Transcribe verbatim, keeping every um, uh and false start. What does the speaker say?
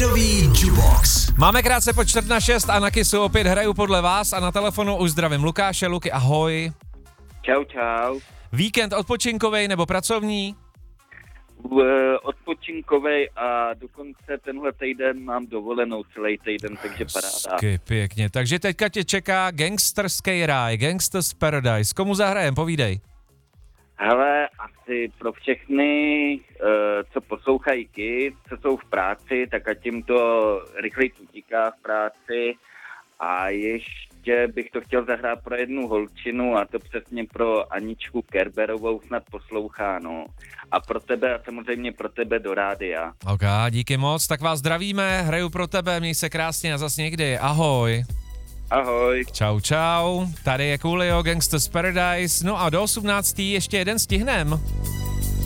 Fridový Jukebox. Máme krátce po čtvrt na šest a na Kissu opět hraju podle vás a na telefonu už zdravím Lukáše. Luky, ahoj. Čau, čau. Víkend odpočinkovej nebo pracovní? Odpočinkovej a dokonce tenhle týden mám dovolenou celý týden, takže paráda. Hezky, pěkně. Takže teďka tě čeká gangsterský ráj, Gangsta's Paradise. Komu zahrajem, povídej. Hele, asi pro všechny, co poslouchají Kiss, co jsou v práci, tak ať jim to rychleji utíká v práci. A ještě bych to chtěl zahrát pro jednu holčinu a to přesně pro Aničku Kerberovou, snad poslouchá, no. A pro tebe a samozřejmě pro tebe do rádia. Ok, díky moc, tak vás zdravíme, hraju pro tebe, měj se krásně a zas někdy, ahoj. Ahoj. Čau, čau, tady je Coolio, Gangsta's Paradise, no a do osmnáctý ještě jeden stihnem.